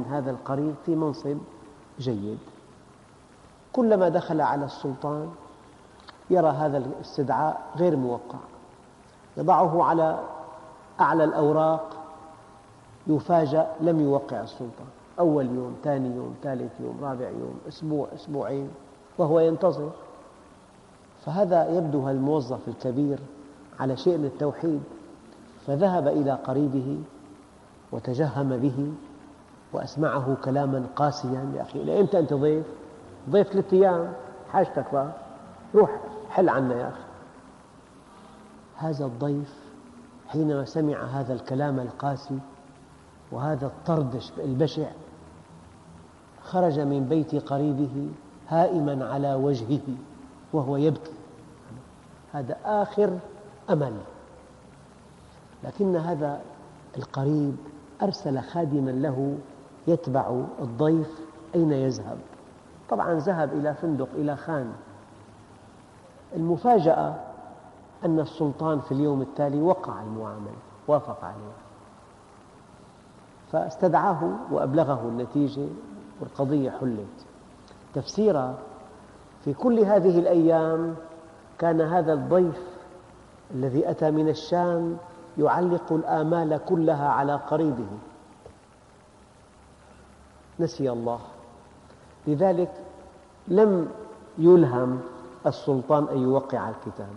يكون هذا القريب في منصب جيد. كلما دخل على السلطان يرى هذا الاستدعاء غير موقع، يضعه على أعلى الأوراق، يفاجأ لم يوقع السلطان. أول يوم، ثاني يوم، ثالث يوم، رابع يوم، أسبوع، أسبوعين، وهو ينتظر. فهذا يبدو الموظف الكبير على شيء من التوحيد، فذهب إلى قريبه وتجهم به وأسمعه كلاما قاسيا: يا أخي إلى إمتى أنت ضيف؟ ضيف 3 أيام، حاجتك بقى، روح حل عنا يا أخي. هذا الضيف حينما سمع هذا الكلام القاسي وهذا الطرد البشع خرج من بيت قريبه هائما على وجهه وهو يبكي. هذا آخر أمل. لكن هذا القريب أرسل خادما له يتبع الضيف أين يذهب. طبعا ذهب إلى فندق، إلى خان. المفاجأة أن السلطان في اليوم التالي وقع المعاملة، وافق عليها، فاستدعاه وأبلغه النتيجة والقضية حلت. تفسيرها: في كل هذه الأيام كان هذا الضيف الذي أتى من الشام يعلق الآمال كلها على قريبه، نسي الله. لذلك لم يلهم السلطان أن يوقع الكتاب.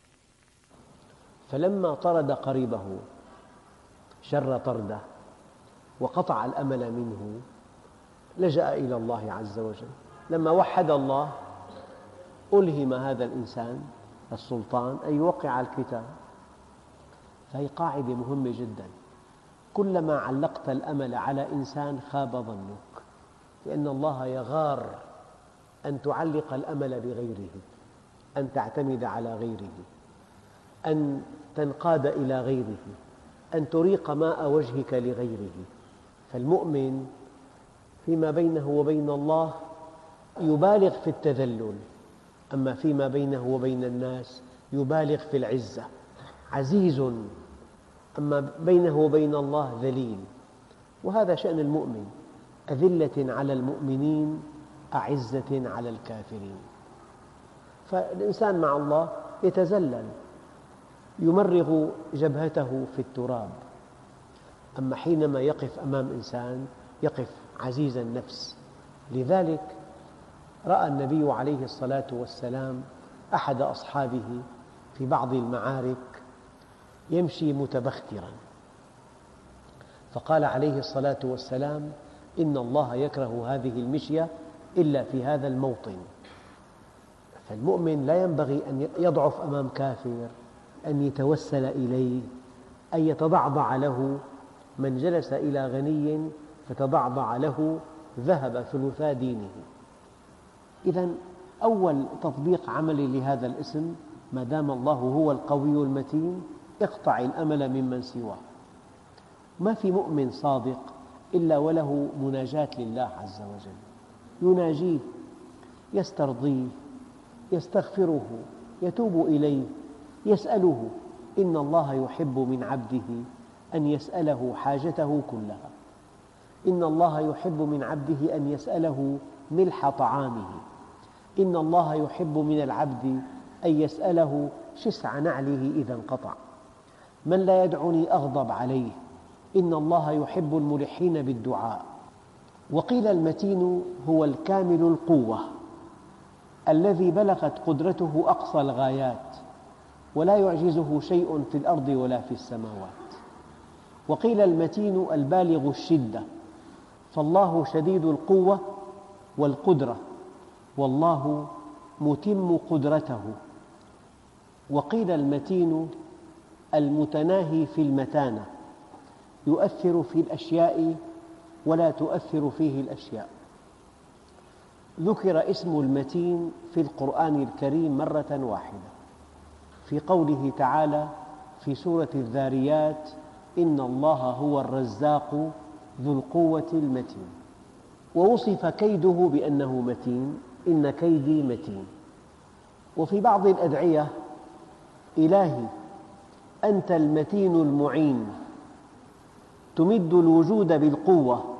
فلما طرد قريبه شر طرده وقطع الأمل منه، لجأ إلى الله عز وجل. لما وحد الله ألهم هذا الإنسان السلطان أن يوقع الكتاب. فهي قاعدة مهمة جدا: كلما علقت الأمل على إنسان خاب ظنك، لأن الله يغار أن تعلق الأمل بغيره، أن تعتمد على غيره، أن تنقاد إلى غيره، أن تريق ماء وجهك لغيره. فالمؤمن فيما بينه وبين الله يبالغ في التذلل، أما فيما بينه وبين الناس يبالغ في العزة، عزيز، أما بينه وبين الله ذليل. وهذا شأن المؤمن: أذلة على المؤمنين أعزة على الكافرين. فالإنسان مع الله يتذلل، يمرغ جبهته في التراب. أما حينما يقف أمام إنسان يقف عزيز النفس. لذلك رأى النبي عليه الصلاة والسلام أحد أصحابه في بعض المعارك يمشي متبخترا، فقال عليه الصلاة والسلام: إن الله يكره هذه المشية إلا في هذا الموطن. فالمؤمن لا ينبغي أن يضعف أمام كافر، أن يتوسل إليه، أن يتضعضع له. من جلس إلى غني فتضعضع له ذهب ثلثا دينه. إذن أول تطبيق عملي لهذا الاسم: ما دام الله هو القوي المتين اقطع الأمل ممن سواه. ما في مؤمن صادق إلا وله مناجاة لله عز وجل، يناجيه، يسترضيه، يستغفره، يتوب إليه، يسأله. إن الله يحب من عبده أن يسأله حاجته كلها. إن الله يحب من عبده أن يسأله ملح طعامه. إن الله يحب من العبد أن يسأله شسع نعله إذا انقطع. من لا يدعني أغضب عليه. إن الله يحب الملحين بالدعاء. وقيل المتين هو الكامل القوة الذي بلغت قدرته أقصى الغايات ولا يعجزه شيء في الأرض ولا في السماوات. وقيل المتين البالغ الشدة، فالله شديد القوة والقدرة، والله متم قدرته. وقيل المتين المتناهي في المتانة، يؤثر في الأشياء ولا تؤثر فيه الأشياء. ذكر اسم المتين في القرآن الكريم مرة واحدة، في قوله تعالى في سورة الذاريات: إن الله هو الرزاق ذو القوة المتين. ووصف كيده بأنه متين: إن كيدي متين. وفي بعض الأدعية: إلهي أنت المتين المعين، تمد الوجود بالقوة